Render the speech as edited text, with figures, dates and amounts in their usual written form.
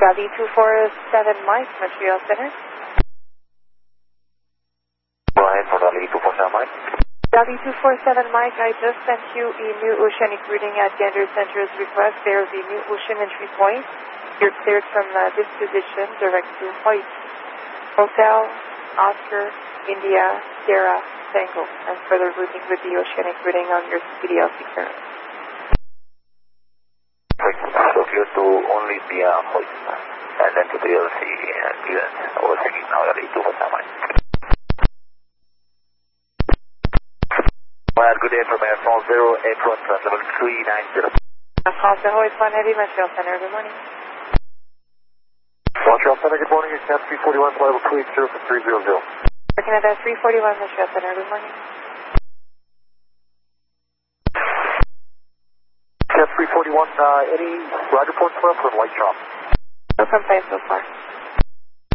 Delhi 247 Mike, Montreal Center. Go ahead for Delhi 247 Mike. Delhi 247 Mike, I just sent you a new oceanic reading at Gander Center's request. There's a new ocean entry point. You're cleared from this position, direct to White. Hotel, Oscar, India, Sierra, Tango, and further routing with the oceanic reading on your CDLC clearance. So clear to only the White, and then to DLC clearance. I was thinking now Delhi 247 Mike. Good day from Air France 081, level 390. Air France 081 Heavy, Montreal Center, good morning. Montreal Center, good morning. It's Cat 341, level 280 for 300. Canada 341, Montreal Center, good morning. Cat 341, any ride reports for us or light drop?